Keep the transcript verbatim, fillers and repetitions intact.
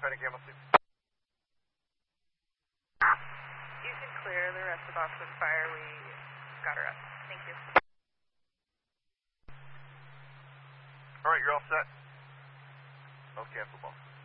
Trident Gamma Sleep. You can clear the rest of Oxford Fire. We got her up. Thank you. Alright, you're all set. No cancel ball.